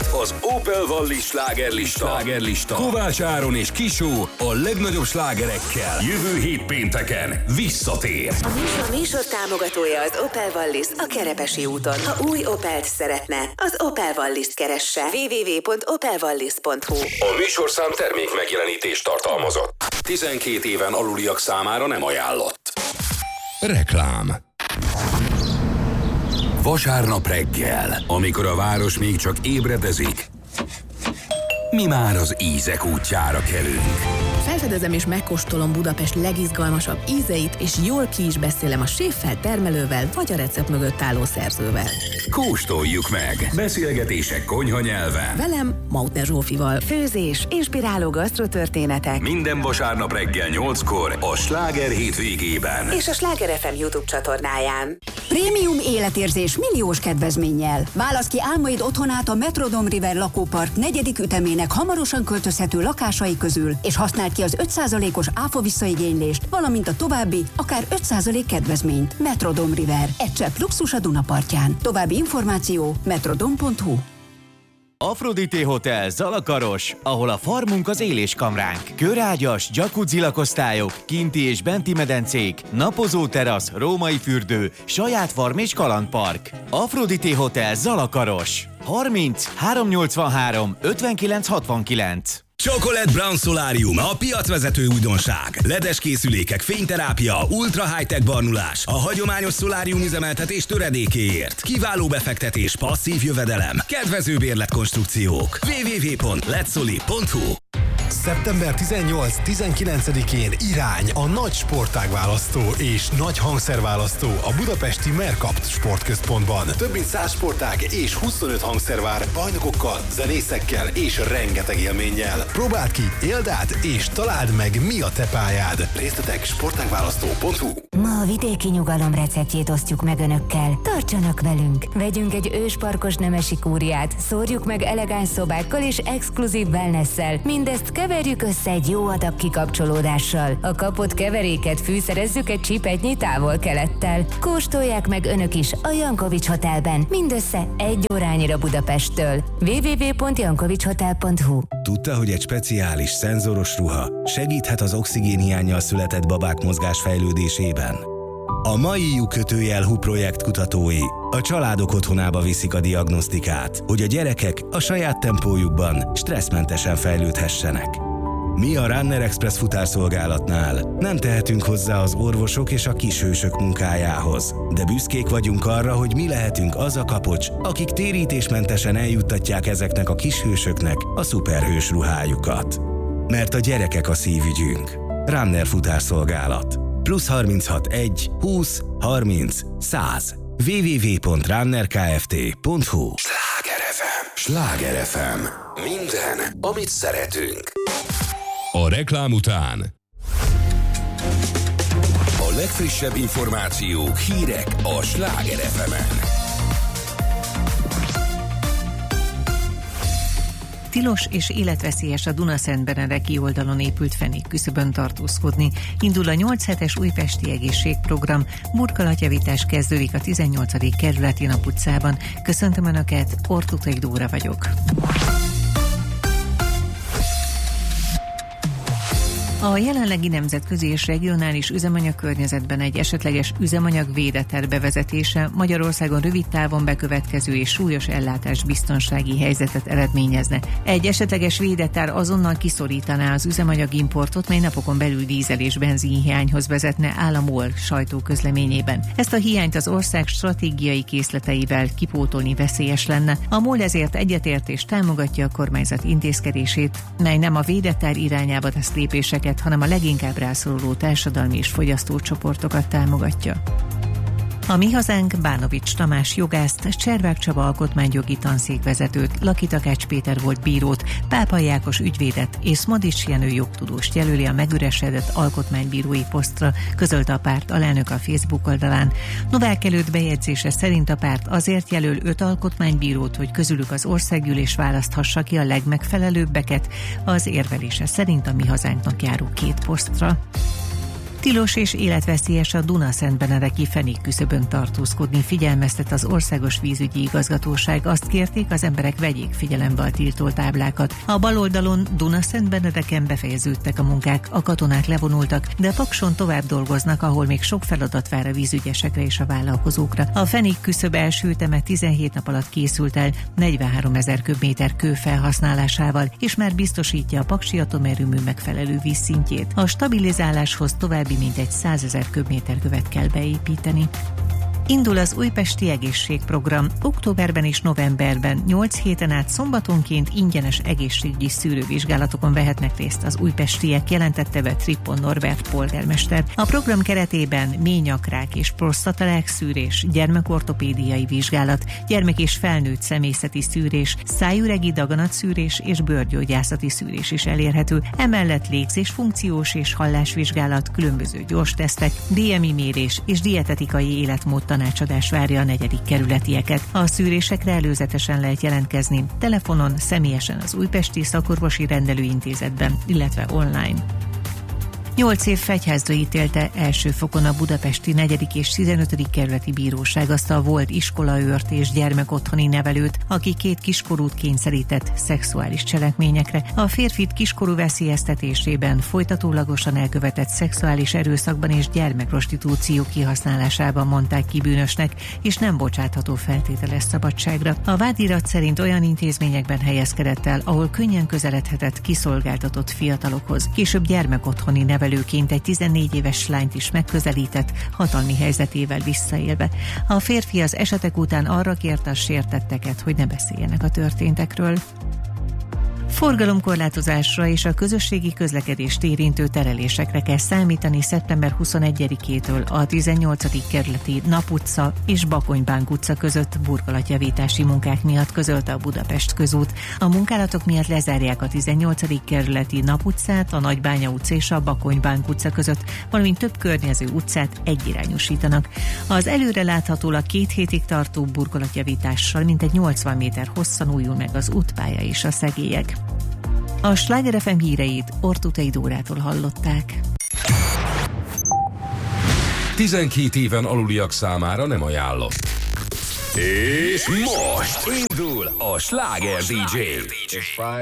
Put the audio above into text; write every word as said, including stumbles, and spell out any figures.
start az Opel Wallis slágerlista. slágerlista. Kovács Áron és Kisó a legnagyobb slágerekkel. Jövő hét pénteken visszatér. A műsor, műsor támogatója az Opel Wallis a Kerepesi úton. Ha új Opelt szeretne, az Opel Wallis-t keresse. double-u double-u double-u pont opel wallis pont hu. A műsorszám termék megjelenítést tartalmazott. tizenkét éven aluliak számára nem ajánlott. Reklám. Vasárnap reggel, amikor a város még csak ébredezik, mi már az ízek útjára kelünk. Felfedezem és megkóstolom Budapest legizgalmasabb ízeit, és jól ki is beszélem a séffel, termelővel, vagy a recept mögött álló szerzővel. Kóstoljuk meg! Beszélgetések konyha nyelven. Velem, Mautner Zsófival. Főzés, inspiráló gasztrotörténetek. Minden vasárnap reggel nyolckor a Sláger hétvégében. És a Sláger ef em YouTube csatornáján. Prémium életérzés milliós kedvezménnyel. Válasz ki álmaid otthonát a Metrodome River lakópark negyedik ütemének hamarosan költözhető lakásai közül, és használd ki az öt százalékos áfa visszaigénylést, valamint a további, akár öt százalék kedvezményt. Metrodome River. Egy csepp luxus a Dunapartján. További információ metrodome pont hu. Aphrodite Hotel Zalakaros, ahol a farmunk az éléskamránk. Körágyas, jacuzzi lakosztályok, kinti és benti medencék, napozó terasz, római fürdő, saját farm és kalandpark. Aphrodite Hotel Zalakaros. harminc háromszáznyolcvanhárom ötvenkilenc hatvankilenc. Chocolate Brown Solarium, a piacvezető újdonság. ledes készülékek, fényterápia, ultra high-tech barnulás, a hagyományos szolárium üzemeltetés töredékéért. Kiváló befektetés, passzív jövedelem, kedvező bérletkonstrukciók. double-u double-u double-u pont letsoli pont hu. szeptember tizennyolc-tizenkilencedikén irány a nagy sportágválasztó és nagy hangszerválasztó a budapesti Mercapt sportközpontban. Több mint száz sportág és huszonöt hangszer vár bajnokokkal, zenészekkel és rengeteg élménnyel. Próbáld ki, éld át és találd meg, mi a te pályád. Részletek sportágválasztó pont hu. Ma a vidéki nyugalom receptjét osztjuk meg önökkel. Tartsanak velünk! Vegyünk egy ősparkos nemesi kúriát, szórjuk meg elegáns szobákkal és exkluzív wellnesszel. Mindezt keverjük össze egy jó adag kikapcsolódással. A kapott keveréket fűszerezzük egy csipetnyi távol-kelettel. Kóstolják meg önök is a Jankovics Hotelben, mindössze egy órányira Budapesttől. double-u double-u double-u pont jankovics hotel pont hu. Tudta, hogy egy speciális szenzoros ruha segíthet az oxigénhiánnyal született babák mozgásfejlődésében? A mai lyukkötőjel hú projekt kutatói a családok otthonába viszik a diagnosztikát, hogy a gyerekek a saját tempójukban stresszmentesen fejlődhessenek. Mi a Runner Express futárszolgálatnál nem tehetünk hozzá az orvosok és a kishősök munkájához, de büszkék vagyunk arra, hogy mi lehetünk az a kapocs, akik térítésmentesen eljuttatják ezeknek a kishősöknek a szuperhős ruhájukat. Mert a gyerekek a szívügyünk. Runner futárszolgálat. Plusz harminchat egy húsz harminc száz. double-u double-u double-u pont runner kft pont hu. Sláger ef em. Sláger ef em. Minden, amit szeretünk. A reklám után a legfrissebb információk, hírek a Sláger ef emen. Tilos és életveszélyes a Dunaszentbenedeki oldalon épült fenék küszöbön tartózkodni. Indul a nyolc hetes újpesti egészségprogram, burkolatjavítás kezdődik a tizennyolcadik kerületi Nap utcában. Köszöntöm Önöket, Ortutai Dóra vagyok. A jelenlegi nemzetközi és regionális üzemanyagkörnyezetben egy esetleges üzemanyag védeter bevezetése Magyarországon rövid távon bekövetkező és súlyos ellátásbiztonsági helyzetet eredményezne. Egy esetleges védeter azonnal kiszorítaná az üzemanyagimportot, mely napokon belül dízel és benzinhiányhoz vezetne, áll a MOL sajtóközleményében. Ezt a hiányt az ország stratégiai készleteivel kipótolni veszélyes lenne. A MOL ezért egyetért és támogatja a kormányzat intézkedését, mely nem a védeter irányába tesz lépéseket, hanem a leginkább rászoruló társadalmi és fogyasztócsoportokat támogatja. A Mi Hazánk Bánovics Tamás jogászt, Cservák Csaba alkotmányjogi tanszékvezetőt, Laki Takács Péter volt bírót, Pápai Ákos ügyvédet és Szmodics Jenő jogtudóst jelöli a megüresedett alkotmánybírói posztra, közölte a párt alelnök a Facebook oldalán. Novák előtt bejegyzése szerint a párt azért jelöl öt alkotmánybírót, hogy közülük az országgyűlés választhassa ki a legmegfelelőbbeket, az érvelése szerint a Mi Hazánknak járó két posztra. Tilos és életveszélyes a Dunaszentbenedeki fenékküszöbön tartózkodni, figyelmeztet az Országos Vízügyi Igazgatóság. Azt kérték, az emberek vegyék figyelembe a tiltó táblákat. A bal oldalon Dunaszentbenedeken befejeződtek a munkák, a katonák levonultak, de Pakson tovább dolgoznak, ahol még sok feladat vár a vízügyesekre és a vállalkozókra. A fenékküszöb első üteme tizenhét nap alatt készült el negyvenháromezer köbméter kő felhasználásával, és már biztosítja a paksi atomerőmű megfelelő vízszintjét. A stabilizáláshoz további mintegy százezer köbméter követ kell beépíteni. Indul az újpesti egészségprogram. Októberben és novemberben nyolc héten át szombatonként ingyenes egészségügyi szűrővizsgálatokon vehetnek részt az újpestiek, jelentette be Trippon Norbert polgármester. A program keretében ményakrák és prostatarák szűrés, gyermekortopédiai vizsgálat, gyermek és felnőtt személyzeti szűrés, szájüregi daganatszűrés és bőrgyógyászati szűrés is elérhető. Emellett légzésfunkciós és hallásvizsgálat, különböző gyors tesztek, dé em i mérés és dietetikai életmód tanácsadás várja a negyedik kerületieket. A szűrésekre előzetesen lehet jelentkezni telefonon, személyesen az Újpesti Szakorvosi Rendelőintézetben, illetve online. Nyolc év fegyházra ítélte első fokon a budapesti negyedik és tizenötödik kerületi bíróság azt a volt iskolaőrt és gyermekotthoni nevelőt, aki két kiskorút kényszerített szexuális cselekményekre. A férfit kiskorú veszélyeztetésében, folytatólagosan elkövetett szexuális erőszakban és gyermekprostitúció kihasználásában mondták ki bűnösnek, és nem bocsátható feltételes szabadságra. A vádirat szerint olyan intézményekben helyezkedett el, ahol könnyen közeledhetett kiszolgáltatott fiatalokhoz. Később gyermekotthoni nevelő Nevelőként egy tizennégy éves lányt is megközelített, hatalmi helyzetével visszaélve. A férfi az esetek után arra kérte a sértetteket, hogy ne beszéljenek a történtekről. Forgalomkorlátozásra és a közösségi közlekedést érintő terelésekre kell számítani szeptember huszonegyedikétől a tizennyolcadik kerületi Nap utca és Bakonybánk utca között burkolatjavítási munkák miatt, közölte a Budapest Közút. A munkálatok miatt lezárják a tizennyolcadik kerületi Nap utcát, a Nagybánya utca és a Bakonybánk utca között, valamint több környező utcát egyirányosítanak. Az előreláthatólag két hétig tartó burkolatjavítással mintegy nyolcvan méter hosszan újul meg az útpálya és a szegélyek. A Sláger ef em híreit Ortutai Dórától hallották. tizenkét éven aluliak számára nem ajánlott. És most indul a Sláger dé dzsé.